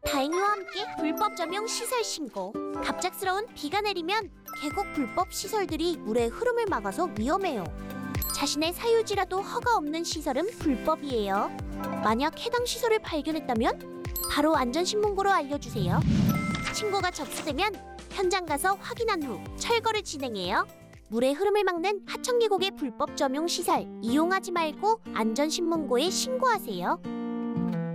다행히와 함께 불법 점용 시설 신고. 갑작스러운 비가 내리면 계곡 불법 시설들이 물의 흐름을 막아서 위험해요. 자신의 사유지라도 허가 없는 시설은 불법이에요. 만약 해당 시설을 발견했다면 바로 안전신문고로 알려주세요. 신고가 접수되면 현장 가서 확인한 후 철거를 진행해요. 물의 흐름을 막는 하천계곡의 불법 점용 시설 이용하지 말고 안전신문고에 신고하세요.